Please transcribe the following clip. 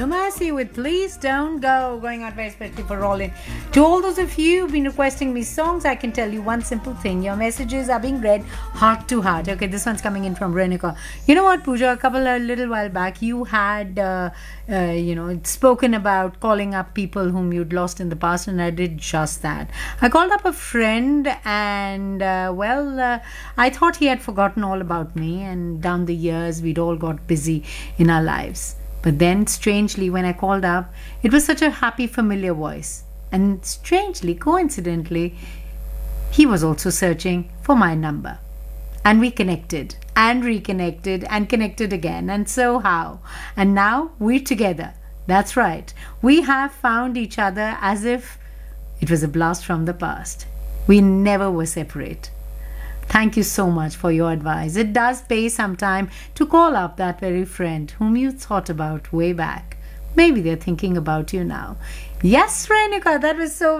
Lumasi with Please Don't Go, going out very especially for Rollin. To all those of you who've been requesting me songs, I can tell you one simple thing. Your messages are being read heart to heart. Okay, this one's coming in from Renika. You know what, Pooja, a little while back, you had, spoken about calling up people whom you'd lost in the past, and I did just that. I called up a friend and, I thought he had forgotten all about me, and down the years, we'd all got busy in our lives. But then, strangely, when I called up, it was such a happy, familiar voice. And strangely, coincidentally, he was also searching for my number. And we connected and reconnected and connected again. And so how? And now we're together. That's right. We have found each other as if it was a blast from the past. We never were separate. Thank you so much for your advice. It does pay some time to call up that very friend whom you thought about way back. Maybe they're thinking about you now. Yes, Renika, that was so